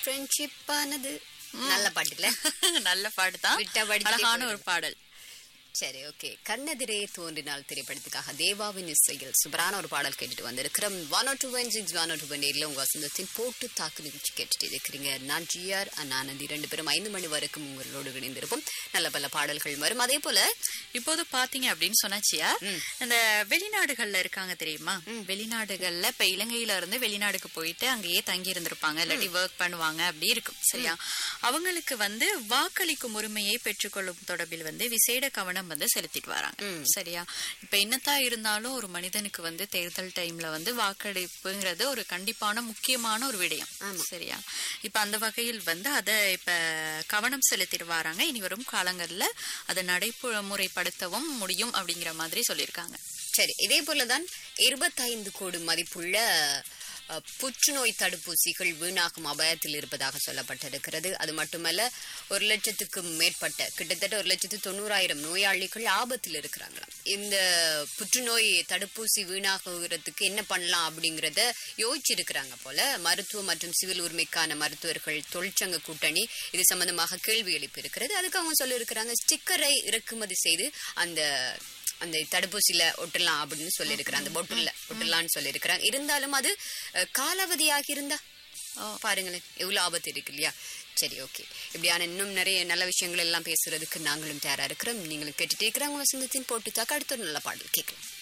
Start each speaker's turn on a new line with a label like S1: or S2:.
S1: Friendship ஆனது நல்ல பாட்டுல
S2: நல்ல பாட்டு தான், அழகான ஒரு பாடல்.
S1: சரி, ஓகே. கண்ணெதிரே தோன்றினால் திரைப்படத்துக்காக தேவாவின் இசையில் சூப்பரான ஒரு பாடல் கேட்டுட்டு வந்திருக்கிறோம். 102.6 102.8 உங்க வசந்தத்தின் போட்டு தாக்கு நிகழ்ச்சி கேட்டுட்டு இருக்கிறீங்க. நான் ஜிஆர் ஆனந்தி 2 பேரும் 5 மணி வரைக்கும் உங்களோடு இணைந்திருப்போம். நல்ல பல பாடல்கள் வரும். அதே போல
S2: இப்போது பாத்தீங்க அப்படின்னு சொன்னாச்சியா, இந்த வெளிநாடுகள்ல இருக்காங்க தெரியுமா, வெளிநாடுகள்ல இப்ப இலங்கையில இருந்து வெளிநாடுக்கு போயிட்டு அங்கேயே தங்கி இருந்திருப்பாங்க, இல்லாட்டி ஒர்க் பண்ணுவாங்க, அப்படி இருக்கும் சரியா. அவங்களுக்கு வாக்களிக்கும் உரிமையை பெற்றுக்கொள்ளும் தொடர்பில் விசேட கவனம் செலுத்திட்டு வராங்க சரியா. இப்ப என்னத்தான் இருந்தாலும் ஒரு மனிதனுக்கு தேர்தல் டைம்ல வாக்களிப்புங்கிறது ஒரு கண்டிப்பான முக்கியமான ஒரு விடயம் சரியா. இப்ப அந்த வகையில் அத இப்ப கவனம் செலுத்திட்டு வராங்க. இனி வரும் காலங்கள்ல அதை நடைமுறைப்படுத்தவும் முடியும் அப்படிங்கிற மாதிரி சொல்லியிருக்காங்க.
S1: சரி, இதே போலதான் 25 கோடி மதிப்புள்ள புற்றுநோய் தடுப்பூசிகள் வீணாகும் அபாயத்தில் இருப்பதாக சொல்லப்பட்டிருக்கிறது. அது மட்டுமல்ல, 1,00,000க்கும் மேற்பட்ட கிட்டத்தட்ட 1,90,000 நோயாளிகள் ஆபத்தில் இருக்கிறாங்களாம். இந்த புற்றுநோய் தடுப்பூசி வீணாகுறதுக்கு என்ன பண்ணலாம் அப்படிங்கறத யோசிச்சிருக்கிறாங்க போல. மருத்துவ மற்றும் சிவில் உரிமைக்கான மருத்துவர்கள் தொழிற்சங்க கூட்டணி இது சம்பந்தமாக கேள்வி எழுப்பி இருக்கிறது. அதுக்கு அவங்க சொல்லி இருக்கிறாங்க, ஸ்டிக்கரை இறக்குமதி செய்து அந்த தடுப்பூசியில ஒட்டலாம் அப்படின்னு சொல்லியிருக்கிறாங்க. அந்த ஒட்டலான்னு சொல்லியிருக்கிறாங்க. இருந்தாலும் அது காலாவதியாகி இருந்தா பாருங்களேன் எவ்வளவு ஆபத்து இருக்கு இல்லையா. சரி, ஓகே. இப்படியான இன்னும் நிறைய நல்ல விஷயங்கள் எல்லாம் பேசுறதுக்கு நாங்களும் தயாரா இருக்கிறோம். நீங்களும் கேட்டுட்டே இருக்கிறாங்க. வசந்தத்தின் போட்டு தாக்க அடுத்த நல்ல பாடல் கேட்கலாம்.